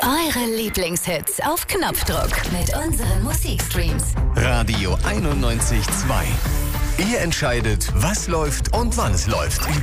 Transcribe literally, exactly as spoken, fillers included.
Eure Lieblingshits auf Knopfdruck mit unseren Musikstreams. Radio einundneunzig Komma zwei. Ihr entscheidet, was läuft und wann es läuft.